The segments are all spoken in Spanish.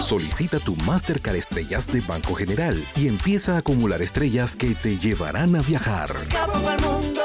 Solicita tu Mastercard Estrellas de Banco General y empieza a acumular estrellas que te llevarán a viajar. Escapo pa'l mundo.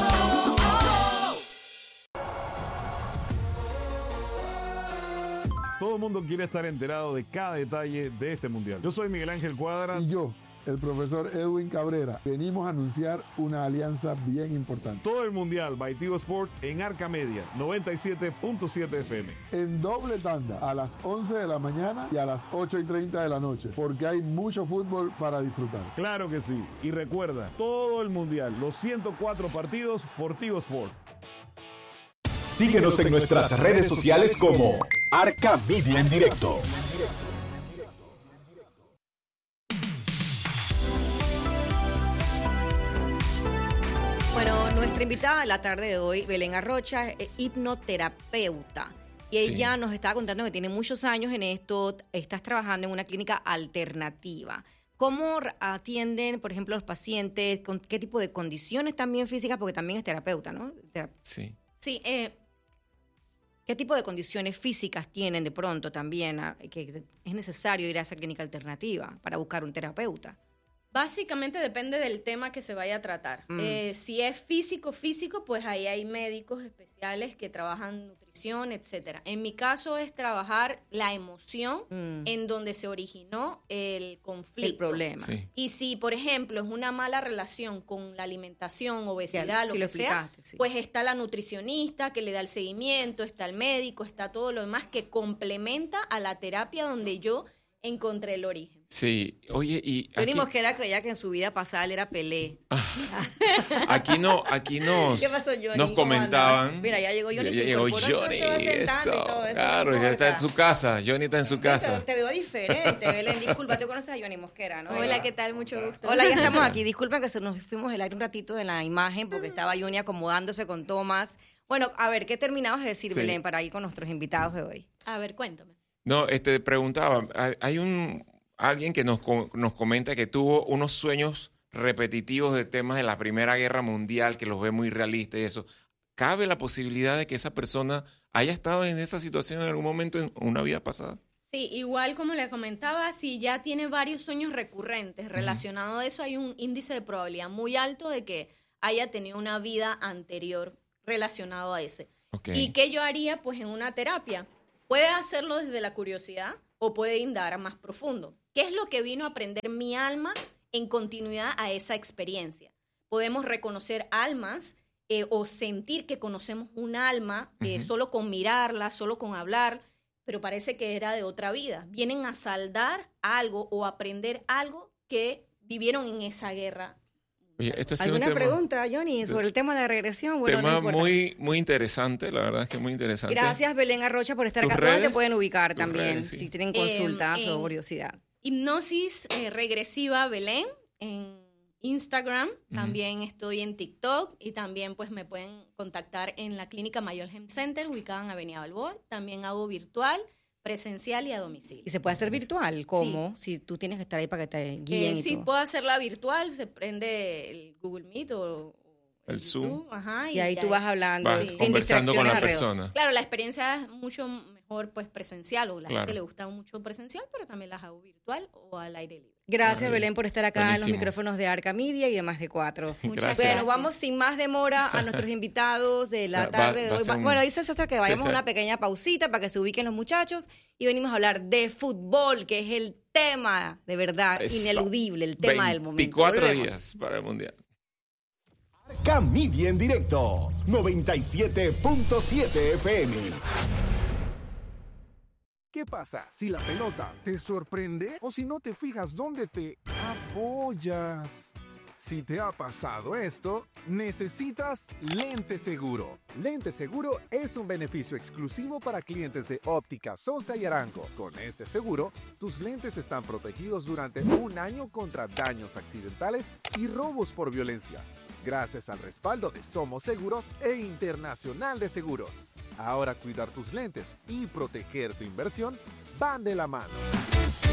Todo el mundo quiere estar enterado de cada detalle de este mundial. Yo soy Miguel Ángel Cuadra. Y yo, el profesor Edwin Cabrera, venimos a anunciar una alianza bien importante. Todo el mundial by Tigo Sports en Arca Media, 97.7 FM. En doble tanda, a las 11 de la mañana y a las 8:30 de la noche, porque hay mucho fútbol para disfrutar. Claro que sí. Y recuerda, todo el mundial, los 104 partidos por Tigo Sports. Síguenos en nuestras redes sociales como Arca Media en Directo. Bueno, nuestra invitada de la tarde de hoy, Belén Arrocha, es hipnoterapeuta. Y ella nos estaba contando que tiene muchos años en esto, estás trabajando en una clínica alternativa. ¿Cómo atienden, por ejemplo, los pacientes? ¿Con qué tipo de condiciones también físicas? Porque también es terapeuta, ¿no? Sí. Sí, ¿qué tipo de condiciones físicas tienen de pronto también que es necesario ir a esa clínica alternativa para buscar un terapeuta? Básicamente depende del tema que se vaya a tratar. Si es físico, pues ahí hay médicos especiales que trabajan nutrición, etcétera. En mi caso es trabajar la emoción en donde se originó el conflicto. El problema. Sí. Y si, por ejemplo, es una mala relación con la alimentación, obesidad, Sí, lo que sea, sí. pues está la nutricionista que le da el seguimiento, está el médico, está todo lo demás que complementa a la terapia donde yo encontré el origen. Sí, oye, y Johnny aquí, Mosquera creía que en su vida pasada él era Pelé. aquí nos, ¿Qué pasó, Johnny? nos ¿Cómo comentaban. andas? Mira, ya llegó Johnny. Ya se llegó incorporó, Johnny, entonces se va sentando y eso. todo eso, Claro, no ya está en importa. su casa. Johnny está en su casa. Te veo diferente, Belén. Disculpa, tú conoces a Johnny Mosquera, ¿no? Hola, ¿qué tal? Mucho gusto. Hola, ya estamos aquí. Disculpen que nos fuimos del aire un ratito en la imagen porque estaba Johnny acomodándose con Tomás. Bueno, a ver, ¿qué terminabas de decir, Sí. Belén, para ir con nuestros invitados de hoy? A ver, cuéntame. No, preguntaba, hay alguien que nos comenta que tuvo unos sueños repetitivos de temas de la Primera Guerra Mundial, que los ve muy realistas y eso. ¿Cabe la posibilidad de que esa persona haya estado en esa situación en algún momento en una vida pasada? Sí, igual como le comentaba, si ya tiene varios sueños recurrentes relacionados a eso, hay un índice de probabilidad muy alto de que haya tenido una vida anterior relacionado a ese. Okay. ¿Y qué yo haría? Pues en una terapia. Puede hacerlo desde la curiosidad o puede indagar más profundo. ¿Qué es lo que vino a aprender mi alma en continuidad a esa experiencia? Podemos reconocer almas o sentir que conocemos un alma solo con mirarla, solo con hablar, pero parece que era de otra vida. Vienen a saldar algo o aprender algo que vivieron en esa guerra. Oye, este ha sido ¿Alguna un tema, pregunta, Johnny, sobre el tema de regresión? Bueno, tema no importa. muy interesante, la verdad es que muy interesante. Gracias, Belén Arrocha, por estar ¿Tus acá. ¿Dónde te redes? pueden ubicar Tus también? redes, sí. Si tienen consultas o curiosidad. Hipnosis regresiva Belén en Instagram, también estoy en TikTok y también pues me pueden contactar en la clínica Mayor Hem Center ubicada en Avenida Balboa. También hago virtual, presencial y a domicilio. ¿Y se puede hacer virtual? ¿Cómo? Si tú tienes que estar ahí para que te guíen y sí, todo. puedo hacerla virtual, se prende el Google Meet o El Zoom. Ajá, Y ahí tú vas hablando, Vas sin conversando con distracciones la alrededor. persona. Claro, la experiencia es mucho mejor pues presencial o la Claro. gente le gusta mucho presencial, pero también las hago virtual o al aire libre. Gracias, Bien. Belén, por estar acá en los Buenísimo. micrófonos de Arca Media y de Más de Cuatro. Muchas Gracias. Bueno, gracias. vamos sin más demora a nuestros invitados de la Va tarde de a hoy. ser un- Bueno, dice César que vayamos a César. una pequeña pausita para que se ubiquen los muchachos y venimos a hablar de fútbol, que es el tema de verdad Eso. ineludible, el tema del momento. 24 Volvemos. días para el Mundial. Arca Media en Directo, 97.7 FM. ¿Qué pasa si la pelota te sorprende o si no te fijas dónde te apoyas? Si te ha pasado esto, necesitas Lente Seguro. Lente Seguro es un beneficio exclusivo para clientes de Óptica Sosa y Arango. Con este seguro, tus lentes están protegidos durante un año contra daños accidentales y robos por violencia, gracias al respaldo de Somos Seguros e Internacional de Seguros. Ahora cuidar tus lentes y proteger tu inversión van de la mano.